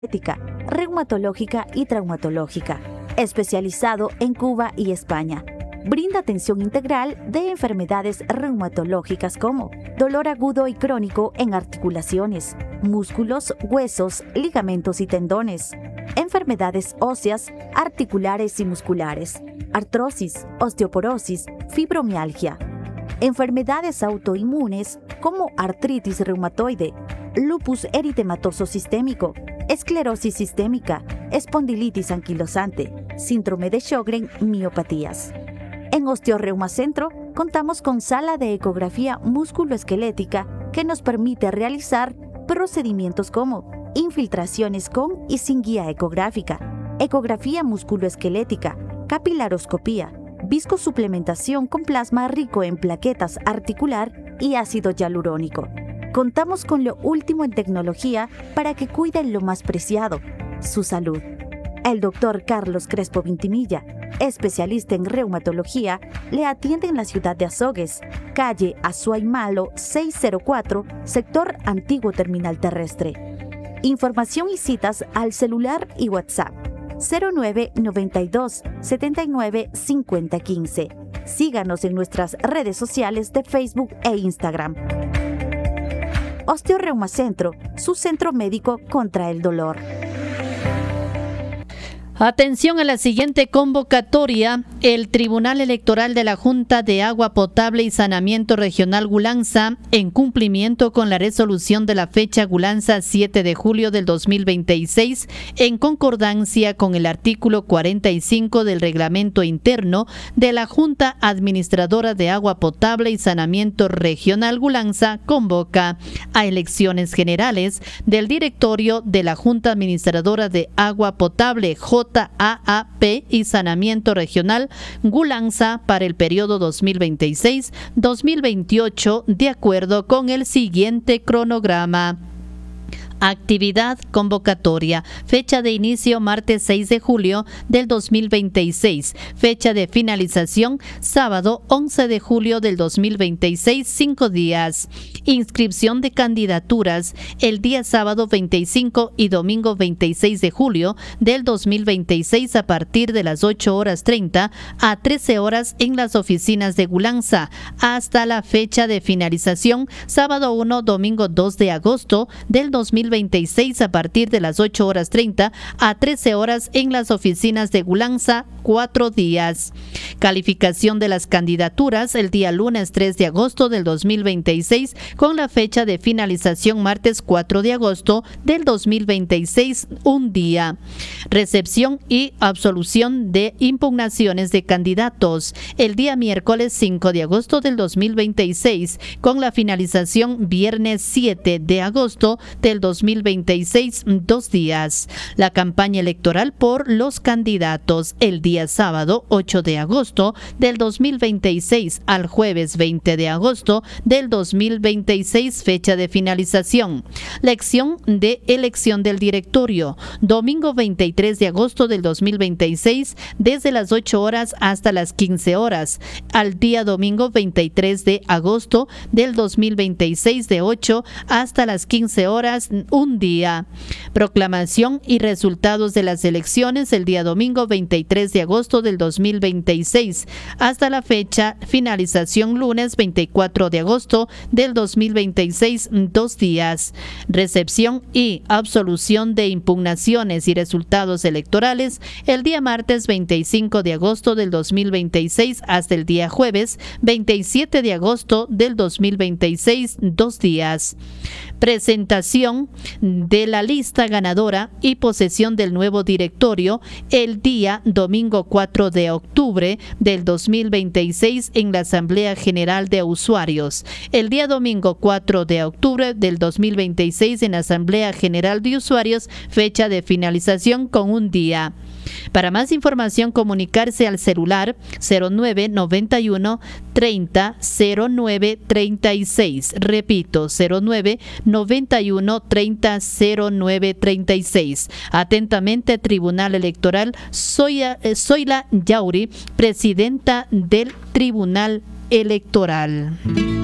esquelética, reumatológica y traumatológica, especializado en Cuba y España. Brinda atención integral de enfermedades reumatológicas como dolor agudo y crónico en articulaciones, músculos, huesos, ligamentos y tendones, enfermedades óseas, articulares y musculares, artrosis, osteoporosis, fibromialgia, enfermedades autoinmunes como artritis reumatoide, lupus eritematoso sistémico, esclerosis sistémica, espondilitis anquilosante, síndrome de Sjögren, miopatías. En Osteoreumacentro contamos con sala de ecografía musculoesquelética que nos permite realizar procedimientos como infiltraciones con y sin guía ecográfica, ecografía musculoesquelética, capilaroscopía, viscosuplementación con plasma rico en plaquetas articular y ácido hialurónico. Contamos con lo último en tecnología para que cuiden lo más preciado, su salud. El Dr. Carlos Crespo Vintimilla, especialista en reumatología, le atiende en la ciudad de Azogues, calle Azuay Malo 604, sector Antiguo Terminal Terrestre. Información y citas al celular y WhatsApp 0992 79 50 15. Síganos en nuestras redes sociales de Facebook e Instagram. Osteoreumacentro, su centro médico contra el dolor. Atención a la siguiente convocatoria. El Tribunal Electoral de la Junta de Agua Potable y Saneamiento Regional Gulanza, en cumplimiento con la resolución de la fecha Gulanza 7 de julio del 2026, en concordancia con el artículo 45 del Reglamento Interno de la Junta Administradora de Agua Potable y Saneamiento Regional Gulanza, convoca a elecciones generales del directorio de la Junta Administradora de Agua Potable, JAAP y Saneamiento Regional Gulanza para el periodo 2026-2028 de acuerdo con el siguiente cronograma. Actividad convocatoria. Fecha de inicio martes 6 de julio del 2026. Fecha de finalización sábado 11 de julio del 2026, 5 días. Inscripción de candidaturas el día sábado 25 y domingo 26 de julio del 2026 a partir de las 8:30 a 13 horas en las oficinas de Gulanza, hasta la fecha de finalización sábado 1, domingo 2 de agosto del 2026 a partir de las 8:30 a 13 horas en las oficinas de Gulanza, 4 días. Calificación de las candidaturas el día lunes 3 de agosto del 2026 con la fecha de finalización martes 4 de agosto del 2026, un día. Recepción y absolución de impugnaciones de candidatos el día miércoles 5 de agosto del 2026 con la finalización viernes 7 de agosto del 2026, 2 días. La campaña electoral por los candidatos el día sábado 8 de agosto del 2026 al jueves 20 de agosto del 2026, fecha de finalización. Elección del directorio, domingo 23 de agosto del 2026 desde las 8 horas hasta las 15 horas, al día domingo 23 de agosto del 2026 de 8 hasta las 15 horas, un día. Proclamación y resultados de las elecciones el día domingo 23 de agosto del 2026 hasta la fecha finalización lunes 24 de agosto del 2026, 2 días. Recepción y absolución de impugnaciones y resultados electorales el día martes 25 de agosto del 2026 hasta el día jueves 27 de agosto del 2026, 2 días. Presentación de la lista ganadora y posesión del nuevo directorio el día domingo 4 de octubre del 2026 en la Asamblea General de Usuarios. El día domingo 4 de octubre del 2026 en la Asamblea General de Usuarios, fecha de finalización con un día. Para más información, comunicarse al celular 0991 30 09 36. Repito, 0991 30 09 36. Atentamente, Tribunal Electoral, Zoila Yauri, presidenta del Tribunal Electoral.